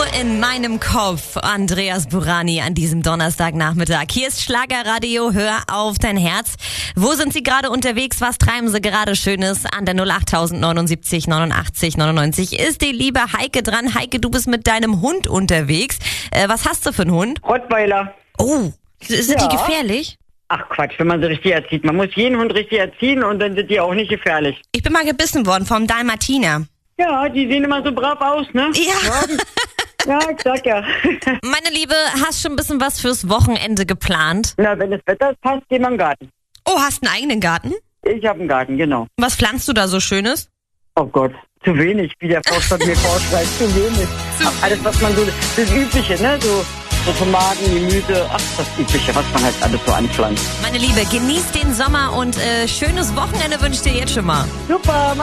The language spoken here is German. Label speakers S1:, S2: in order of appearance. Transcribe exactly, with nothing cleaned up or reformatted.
S1: in meinem Kopf. Andreas Burani an diesem Donnerstagnachmittag. Hier ist Schlagerradio, hör auf dein Herz. Wo sind Sie gerade unterwegs? Was treiben Sie gerade Schönes? An der null acht neunundsiebzig neunundachtzig neunundneunzig ist die liebe Heike dran. Heike, du bist mit deinem Hund unterwegs. Äh, was hast du für einen Hund?
S2: Rottweiler.
S1: Oh, sind
S2: Ja.
S1: die gefährlich?
S2: Ach Quatsch, wenn man sie richtig erzieht. Man muss jeden Hund richtig erziehen und dann sind die auch nicht gefährlich.
S1: Ich bin mal gebissen worden vom Dalmatiner.
S2: Ja, die sehen immer so brav aus, ne?
S1: Ja.
S2: Ja, ich sag ja.
S1: Meine Liebe, hast schon ein bisschen was fürs Wochenende geplant?
S2: Na, wenn das Wetter passt, gehen wir in den Garten.
S1: Oh, hast einen eigenen Garten?
S2: Ich habe einen Garten, genau.
S1: Was pflanzt du da so Schönes?
S2: Oh Gott, zu wenig, wie der Forstwirt mir vorschreibt, zu wenig.
S1: Zu
S2: Ach, alles, was man so, das Übliche, ne? So, so Tomaten, Gemüse, ach, das Übliche, was man halt alles so anpflanzt.
S1: Meine Liebe, genieß den Sommer und äh, schönes Wochenende wünsche ich dir jetzt schon mal.
S2: Super,